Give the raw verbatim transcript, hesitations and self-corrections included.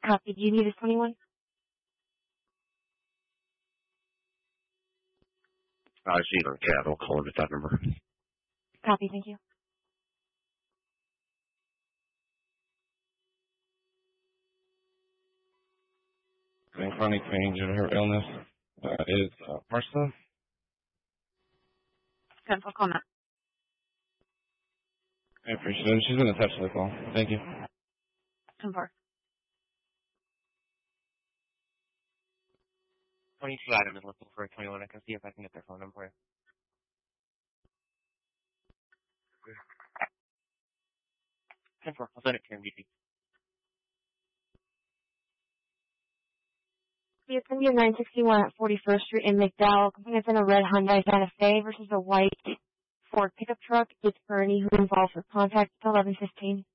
Copy. Do you need a twenty-one? I see it on cat. I'll call him at that number. Copy. Thank you. And chronic pain due to her illness uh, is uh, Marcia. ten four, call Matt. I appreciate it. She's going to touch the call. Thank you. ten four. twenty-two Adam is looking for a twenty-one. I can see if I can get their phone number for you. ten four. I'll send it to your M V P. The attendant nine sixty-one at forty-first Street in McDowell. Complainants in a red Hyundai Santa Fe versus a white Ford pickup truck. It's Bernie who involved for contact at eleven fifteen.